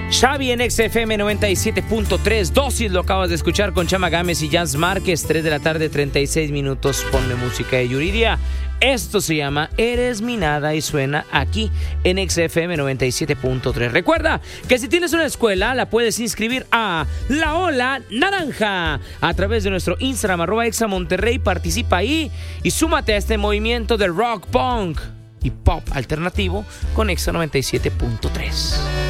Xavi en XFM 97.3, dosis, lo acabas de escuchar con Chama Gámez y Jans Márquez, 3 de la tarde, 36 minutos, ponme música de Yuridia. Esto se llama Eres mi nada y suena aquí en XFM 97.3. Recuerda que si tienes una escuela, la puedes inscribir a La Ola Naranja a través de nuestro Instagram, @examonterrey. Participa ahí y súmate a este movimiento de rock, punk y pop alternativo con Exa 97.3.